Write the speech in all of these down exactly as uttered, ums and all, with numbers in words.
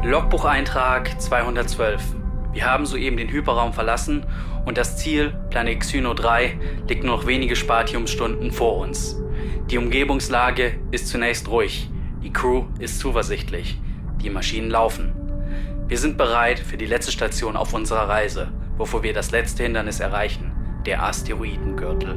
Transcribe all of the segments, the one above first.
Logbucheintrag zweihundertzwölf. Wir haben soeben den Hyperraum verlassen und das Ziel, Planet Xyno drei, liegt nur noch wenige Spatiumsstunden vor uns. Die Umgebungslage ist zunächst ruhig. Die Crew ist zuversichtlich. Die Maschinen laufen. Wir sind bereit für die letzte Station auf unserer Reise, bevor wir das letzte Hindernis erreichen, der Asteroidengürtel.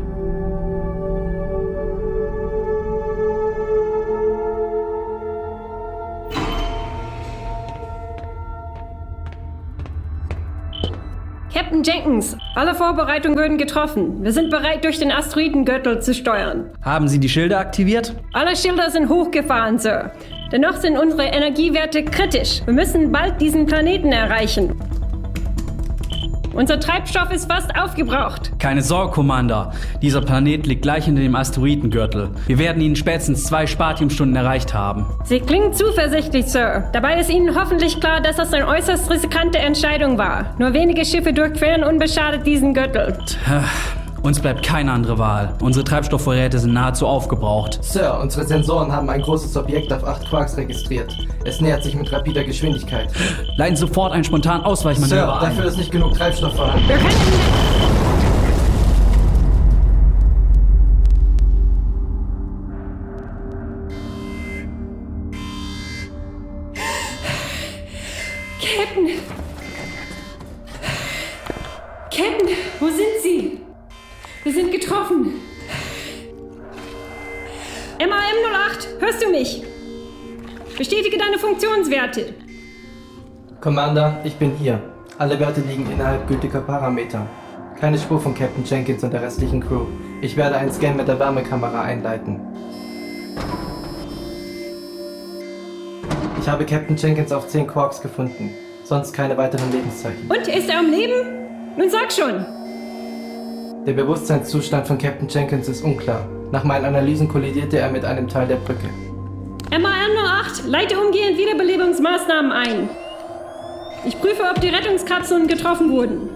Captain Jenkins, alle Vorbereitungen wurden getroffen. Wir sind bereit, durch den Asteroidengürtel zu steuern. Haben Sie die Schilder aktiviert? Alle Schilder sind hochgefahren, Sir. Dennoch sind unsere Energiewerte kritisch. Wir müssen bald diesen Planeten erreichen. Unser Treibstoff ist fast aufgebraucht. Keine Sorge, Commander. Dieser Planet liegt gleich hinter dem Asteroidengürtel. Wir werden ihn spätestens zwei Spatiumstunden erreicht haben. Sie klingen zuversichtlich, Sir. Dabei ist Ihnen hoffentlich klar, dass das eine äußerst riskante Entscheidung war. Nur wenige Schiffe durchqueren unbeschadet diesen Gürtel. Tja, uns bleibt keine andere Wahl. Unsere Treibstoffvorräte sind nahezu aufgebraucht. Sir, unsere Sensoren haben ein großes Objekt auf acht Quarks registriert. Es nähert sich mit rapider Geschwindigkeit. Leiten sofort einen spontanen Ausweichmanöver Sir, ein. dafür ist nicht genug Treibstoff vorhanden. Wir können... Captain! Captain, wo sind Sie? Wir sind getroffen. M A M null acht, hörst du mich? Bestätige deine Funktionswerte. Commander, ich bin hier. Alle Werte liegen innerhalb gültiger Parameter. Keine Spur von Captain Jenkins und der restlichen Crew. Ich werde einen Scan mit der Wärmekamera einleiten. Ich habe Captain Jenkins auf zehn Quarks gefunden. Sonst keine weiteren Lebenszeichen. Und, ist er am Leben? Nun sag schon. Der Bewusstseinszustand von Captain Jenkins ist unklar. Nach meinen Analysen kollidierte er mit einem Teil der Brücke. M A M null acht, leite umgehend Wiederbelebungsmaßnahmen ein. Ich prüfe, ob die Rettungskapseln getroffen wurden.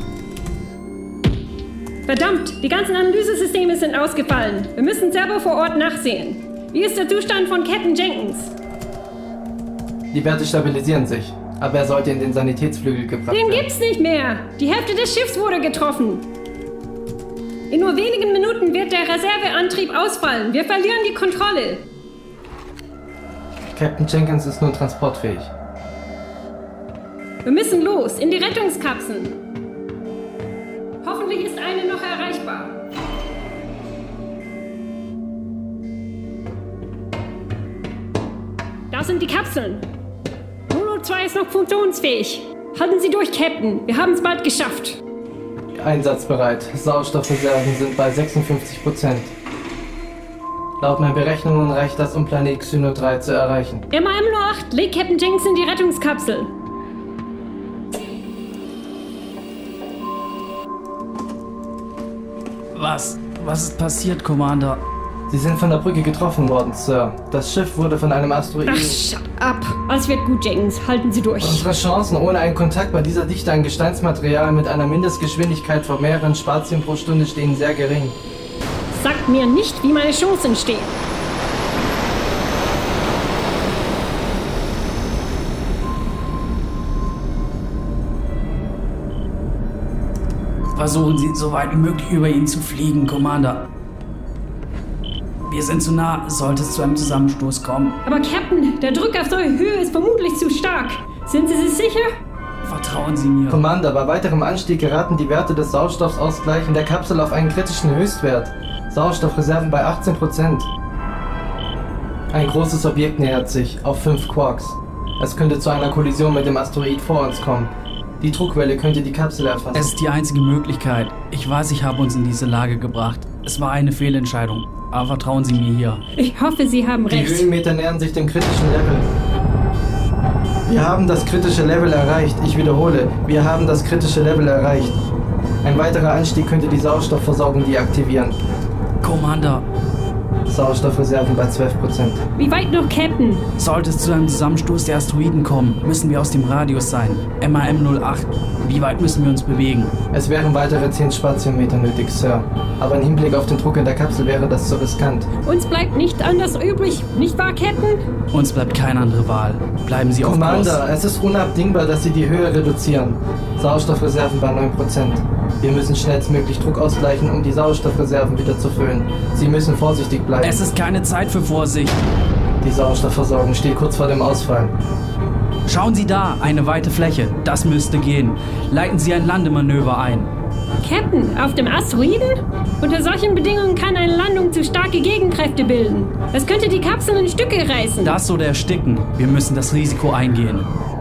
Verdammt, die ganzen Analysesysteme sind ausgefallen. Wir müssen selber vor Ort nachsehen. Wie ist der Zustand von Captain Jenkins? Die Werte stabilisieren sich, aber er sollte in den Sanitätsflügel gebracht Den werden. gibt's nicht mehr. Die Hälfte des Schiffs wurde getroffen. In nur wenigen Minuten wird der Reserveantrieb ausfallen. Wir verlieren die Kontrolle. Captain Jenkins ist nun transportfähig. Wir müssen los, in die Rettungskapseln. Hoffentlich ist eine noch erreichbar. Da sind die Kapseln. null null zwei ist noch funktionsfähig. Halten Sie durch, Captain. Wir haben es bald geschafft. Einsatzbereit. Sauerstoffreserven sind bei sechsundfünfzig Prozent. Laut meinen Berechnungen reicht das, um Planet Xyno drei zu erreichen. M A M null acht, leg Captain Jenkins in die Rettungskapsel. Was? Was ist passiert, Commander? Sie sind von der Brücke getroffen worden, Sir. Das Schiff wurde von einem Asteroiden... Ach, shut up. Alles wird gut, Jenkins. Halten Sie durch. Unsere Chancen ohne einen Kontakt bei dieser Dichte an Gesteinsmaterial mit einer Mindestgeschwindigkeit von mehreren Spazien pro Stunde stehen sehr gering. Sagt mir nicht, wie meine Chancen stehen. Versuchen Sie, so weit wie möglich über ihn zu fliegen, Commander. Wir sind zu nah, sollte es zu einem Zusammenstoß kommen. Aber Captain, der Druck auf solche Höhe ist vermutlich zu stark. Sind Sie sich sicher? Vertrauen Sie mir. Commander, bei weiterem Anstieg geraten die Werte des Sauerstoffausgleichs in der Kapsel auf einen kritischen Höchstwert. Sauerstoffreserven bei achtzehn Prozent. Ein großes Objekt nähert sich, auf fünf Quarks. Es könnte zu einer Kollision mit dem Asteroid vor uns kommen. Die Druckwelle könnte die Kapsel erfassen. Es ist die einzige Möglichkeit. Ich weiß, ich habe uns in diese Lage gebracht. Es war eine Fehlentscheidung. Aber vertrauen Sie mir hier. Ich hoffe, Sie haben Die recht. Höhenmeter nähern sich dem kritischen Level. Wir haben das kritische Level erreicht. Ich wiederhole, wir haben das kritische Level erreicht. Ein weiterer Anstieg könnte die Sauerstoffversorgung deaktivieren. Commander, Sauerstoffreserven bei zwölf Prozent. Wie weit noch, Captain? Sollte es zu einem Zusammenstoß der Asteroiden kommen, müssen wir aus dem Radius sein. M A M null acht. Wie weit müssen wir uns bewegen? Es wären weitere zehn Spatiometer nötig, Sir. Aber im Hinblick auf den Druck in der Kapsel wäre das zu riskant. Uns bleibt nicht anders übrig, nicht wahr, Captain? Uns bleibt keine andere Wahl. Bleiben Sie auf Kurs. Commander, es ist unabdingbar, dass Sie die Höhe reduzieren. Sauerstoffreserven bei neun Prozent. Wir müssen schnellstmöglich Druck ausgleichen, um die Sauerstoffreserven wieder zu füllen. Sie müssen vorsichtig bleiben. Es ist keine Zeit für Vorsicht. Die Sauerstoffversorgung steht kurz vor dem Ausfall. Schauen Sie da, eine weite Fläche. Das müsste gehen. Leiten Sie ein Landemanöver ein. Captain, auf dem Asteroiden? Unter solchen Bedingungen kann eine Landung zu starke Gegenkräfte bilden. Das könnte die Kapsel in Stücke reißen. Das oder ersticken. Wir müssen das Risiko eingehen.